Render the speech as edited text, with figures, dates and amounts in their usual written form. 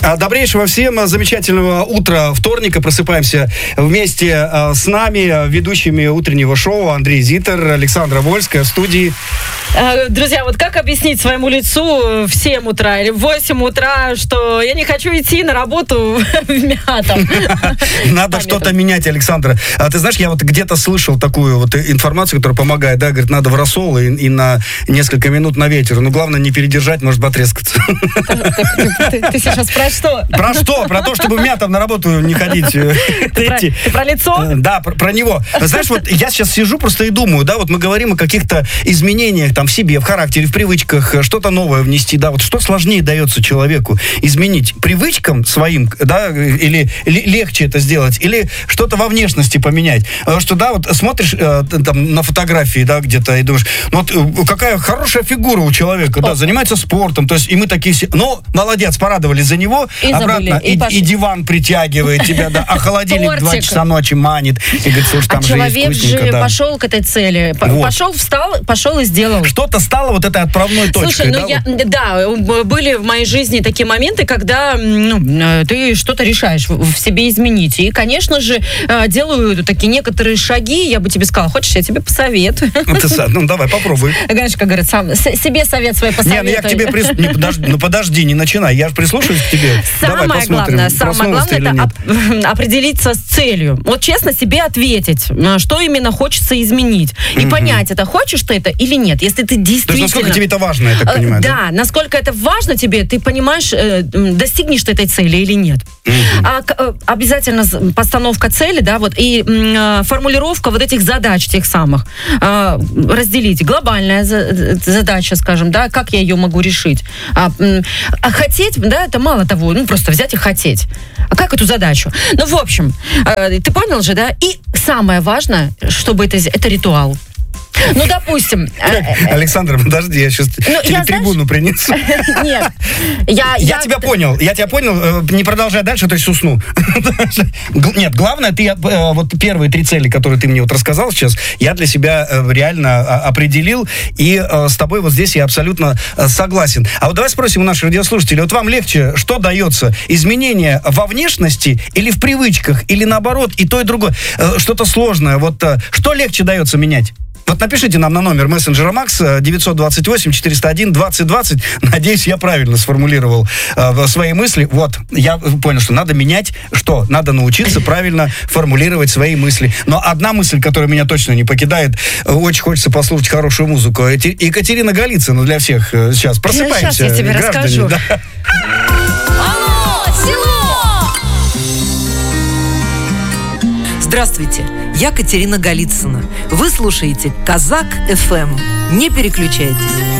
Добрейшего всем замечательного утра вторника. Просыпаемся вместе с нами, ведущими утреннего шоу Андрей Зитер, Александра Вольская в студии. Друзья, вот как объяснить своему лицу в 7 утра или в 8 утра, что я не хочу идти на работу в мятом? Надо что-то менять, Александра. Ты знаешь, я вот где-то слышал такую вот информацию, которая помогает, да, говорит, надо в рассол и на несколько минут на ветер. Но главное не передержать, может потрескаться. Ты сейчас про что? Про что? Про то, чтобы мятом на работу не ходить. Ты про лицо? Да, про него. Знаешь, вот я сейчас сижу просто и думаю, да, вот мы говорим о каких-то изменениях там в себе, в характере, в привычках, что-то новое внести, да, вот что сложнее дается человеку изменить привычкам своим, да, или легче это сделать, или что-то во внешности поменять. Потому что, да, вот смотришь там на фотографии, да, где-то и думаешь, ну вот какая хорошая фигура у человека, да, занимается спортом, то есть и мы такие все, ну, молодец, порадовались за него, и обратно, забыли, и диван притягивает тебя, да, а холодильник 2 часа ночи манит, и говорит, слушай, там же есть человек вкусненько, же да. пошел к этой цели, Вот. пошел, встал, пошел и сделал. Что-то стало вот этой отправной точкой, Слушай, да? были в моей жизни такие моменты, когда ты что-то решаешь в себе изменить. И, конечно же, делаю такие некоторые шаги. Я бы тебе сказала, хочешь, я тебе посоветую. Ну, давай, попробуй. Знаешь, как говорят, сам себе совет свой посоветуй. Не, ну я к тебе подожди, не начинай, я же прислушаюсь к тебе. Давай посмотрим, Самое главное, это определиться с целью. Вот честно себе ответить, что именно хочется изменить. И понять, это хочешь ты это или нет. Если ты действительно... То есть насколько тебе это важно, я так понимаю, да? Да, насколько это важно тебе, ты понимаешь, достигнешь ты этой цели или нет. Обязательно постановка цели, да, вот, и формулировка вот этих задач тех самых. Разделить. Глобальная задача, скажем, да, как я ее могу решить. А хотеть, да, это мало того, ну, просто взять и хотеть. А как эту задачу? Ну, в общем, ты понял же, да? И самое важное, чтобы это ритуал. Ну, допустим... Александр, подожди, я сейчас тебе трибуну принесу. Нет. Я тебя понял, не продолжай дальше, то есть усну. Нет, главное, ты вот первые 3 цели, которые ты мне вот рассказал сейчас, я для себя реально определил, и с тобой вот здесь я абсолютно согласен. А вот давай спросим у наших радиослушателей, вот вам легче, что дается? Изменения во внешности или в привычках, или наоборот, и то, и другое? Что-то сложное, вот что легче дается менять? Вот напишите нам на номер мессенджера Макс 928-401-2020. Надеюсь, я правильно сформулировал свои мысли. Вот, я понял, что надо менять, что? Надо научиться правильно формулировать свои мысли. Но одна мысль, которая меня точно не покидает, очень хочется послушать хорошую музыку. Екатерина Голицына для всех сейчас. Просыпаемся, сейчас я тебе граждане. расскажу. Да. Алло, село! Здравствуйте, я Катерина Голицына. Вы слушаете Казак ФМ. Не переключайтесь.